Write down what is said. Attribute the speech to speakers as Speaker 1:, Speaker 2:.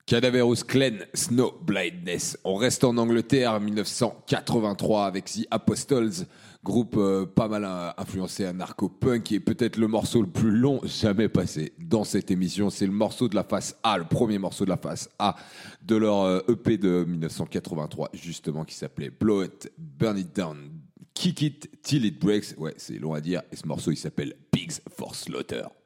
Speaker 1: Cadaverous Clan, Snow Blindness. On reste en Angleterre, 1983, avec The Apostles, groupe pas mal influencé à narco-punk, et peut-être le morceau le plus long jamais passé dans cette émission. C'est le morceau de la face A, le premier morceau de la face A de leur EP de 1983, justement, qui s'appelait Blow It, Burn It Down, Kick It Till It Breaks. Ouais, c'est long à dire, et ce morceau, il s'appelle Pigs for Slaughter.